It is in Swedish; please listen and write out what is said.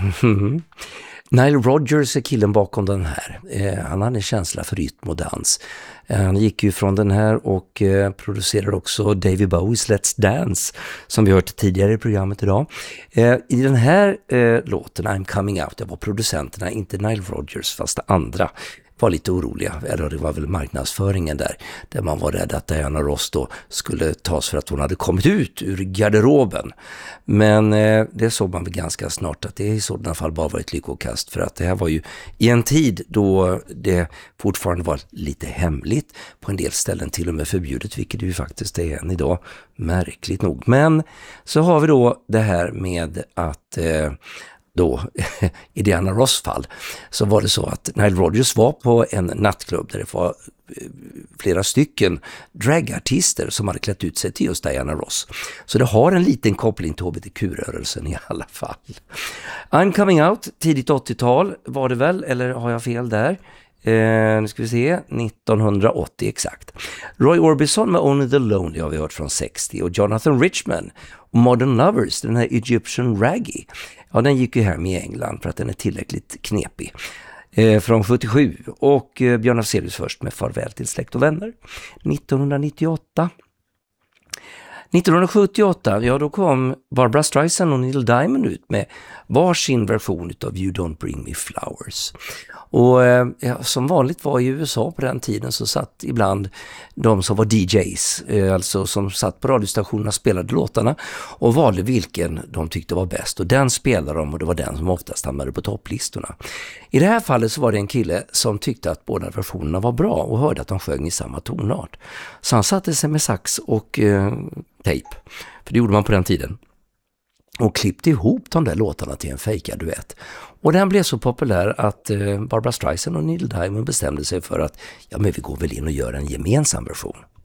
Mm. Nile Rodgers är killen bakom den här. Han hade en känsla för rytm och dans. Han gick ju från den här och producerade också David Bowies Let's Dance som vi hört tidigare i programmet idag. I den här låten I'm Coming Out, det var producenterna, inte Nile Rodgers fast andra, var lite oroliga, eller det var väl marknadsföringen där man var rädd att Diana Ross då skulle tas för att hon hade kommit ut ur garderoben. Men det såg man väl ganska snart att det i sådana fall bara var ett lyckokast, för att det här var ju i en tid då det fortfarande var lite hemligt, på en del ställen till och med förbjudet, vilket det ju faktiskt är än idag, märkligt nog. Men så har vi då det här med att då i Diana Ross fall så var det så att Nile Rodgers var på en nattklubb där det var flera stycken dragartister som hade klätt ut sig till just Diana Ross. Så det har en liten koppling till HBTQ-rörelsen i alla fall. I'm Coming Out, tidigt 80-tal var det väl, eller har jag fel där? Nu ska vi se, 1980 exakt. Roy Orbison med Only the Lonely har vi hört från 60, och Jonathan Richman och Modern Lovers, den här Egyptian Raggy. Ja, den gick ju hem i England för att den är tillräckligt knepig. Från 77, och Björn Afzelius först med Farväl till släkt och vänner 1998. 1978, ja, då kom Barbra Streisand och Neil Diamond ut med varsin version av You Don't Bring Me Flowers. Och som vanligt var i USA på den tiden så satt ibland de som var DJs, alltså som satt på radiostationerna och spelade låtarna och valde vilken de tyckte var bäst, och den spelade de, och det var den som oftast hamnade på topplistorna. I det här fallet så var det en kille som tyckte att båda versionerna var bra och hörde att de sjöng i samma tonart. Så han satte sig med sax och tejp, för det gjorde man på den tiden, och klippte ihop de där låtarna till en fejkad duett. Och den blev så populär att Barbra Streisand och Neil Diamond bestämde sig för att ja, men vi går väl in och gör en gemensam version.